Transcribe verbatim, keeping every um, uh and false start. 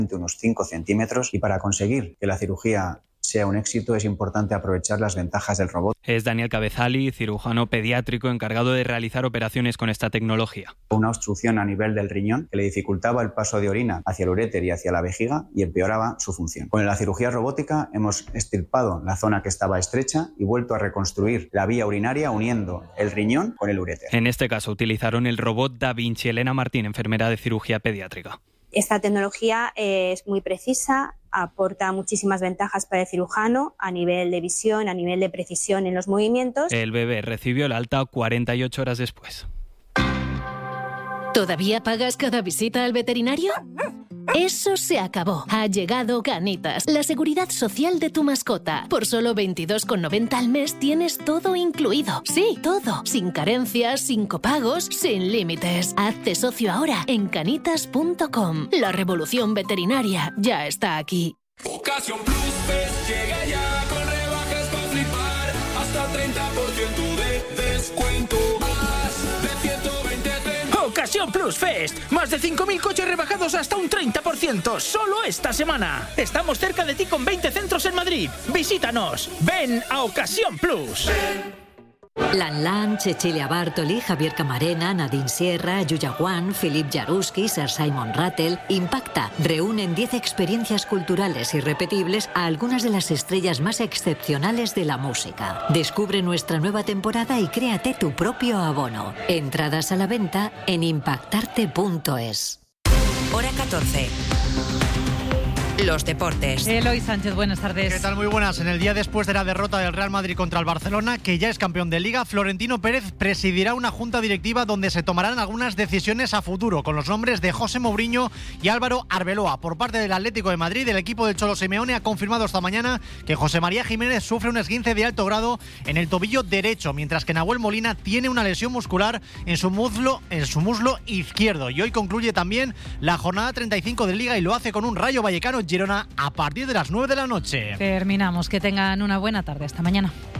unos cinco centímetros, y para conseguir que la cirugía sea un éxito es importante aprovechar las ventajas del robot. Es Daniel Cabezali, cirujano pediátrico encargado de realizar operaciones con esta tecnología. Una obstrucción a nivel del riñón que le dificultaba el paso de orina hacia el uréter y hacia la vejiga y empeoraba su función. Con la cirugía robótica hemos extirpado la zona que estaba estrecha y vuelto a reconstruir la vía urinaria uniendo el riñón con el uréter. En este caso utilizaron el robot Da Vinci. Elena Martín, enfermera de cirugía pediátrica. Esta tecnología es muy precisa, aporta muchísimas ventajas para el cirujano a nivel de visión, a nivel de precisión en los movimientos. El bebé recibió el alta cuarenta y ocho horas después. ¿Todavía pagas cada visita al veterinario? Eso se acabó. Ha llegado Canitas, la seguridad social de tu mascota. Por solo veintidós con noventa al mes tienes todo incluido. Sí, todo. Sin carencias, sin copagos, sin límites. Hazte socio ahora en canitas punto com. La revolución veterinaria ya está aquí. Ocasión Plus Fest llega ya con rebajas para flipar. Hasta treinta por ciento de descuento. Más de ciento veinte trenes. Ocasión Plus Fest. Más de cinco mil coches rebajados hasta un treinta por ciento. Solo esta semana. Estamos cerca de ti con veinte centros en Madrid. Visítanos. Ven a Ocasión Plus. Lan Lan, Cecilia Bartoli, Javier Camarena, Nadine Sierra, Yuya Wan, Philip Jaruski, Sir Simon Rattle. Impacta reúnen diez experiencias culturales irrepetibles a algunas de las estrellas más excepcionales de la música. Descubre nuestra nueva temporada y créate tu propio abono. Entradas a la venta en impactarte punto es. Hora catorce. Los deportes. Eloy Sánchez, buenas tardes. ¿Qué tal? Muy buenas. En el día después de la derrota del Real Madrid contra el Barcelona, que ya es campeón de Liga, Florentino Pérez presidirá una junta directiva donde se tomarán algunas decisiones a futuro, con los nombres de José Mourinho y Álvaro Arbeloa. Por parte del Atlético de Madrid, el equipo del Cholo Simeone ha confirmado esta mañana que José María Jiménez sufre un esguince de alto grado en el tobillo derecho, mientras que Nahuel Molina tiene una lesión muscular en su muslo, en su muslo izquierdo. Y hoy concluye también la jornada treinta y cinco de Liga y lo hace con un Rayo Vallecano Girona a partir de las nueve de la noche. Terminamos. Que tengan una buena tarde. Hasta mañana.